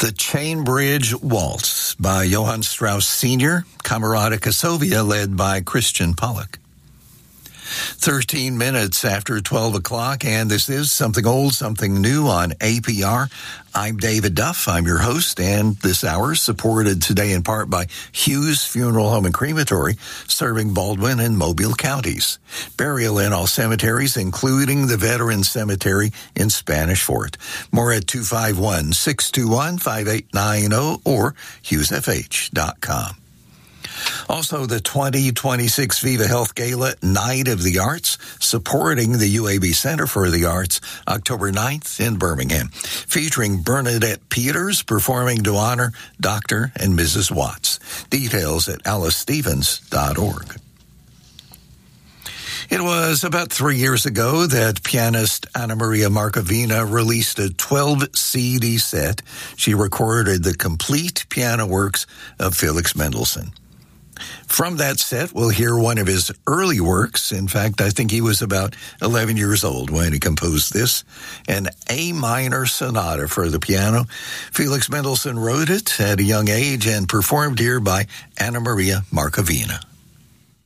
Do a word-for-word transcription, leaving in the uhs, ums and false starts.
The Chain Bridge Waltz by Johann Strauss Senior, Camerata Casovia led by Christian Pollock. thirteen minutes after twelve o'clock, and this is Something Old, Something New on A P R. I'm David Duff. I'm your host, and this hour supported today in part by Hughes Funeral Home and Crematory, serving Baldwin and Mobile counties. Burial in all cemeteries, including the Veterans Cemetery in Spanish Fort. More at two five one, six two one, five eight nine zero or hughes f h dot com. Also, the twenty twenty-six Viva Health Gala Night of the Arts, supporting the U A B Center for the Arts, October ninth in Birmingham, featuring Bernadette Peters performing to honor Doctor and Missus Watts. Details at alice stevens dot org. It was about three years ago that pianist Anna Maria Markovina released a twelve C D set. She recorded the complete piano works of Felix Mendelssohn. From that set, we'll hear one of his early works. In fact, I think he was about eleven years old when he composed this, an A minor sonata for the piano. Felix Mendelssohn wrote it at a young age and performed here by Anna Maria Markovina.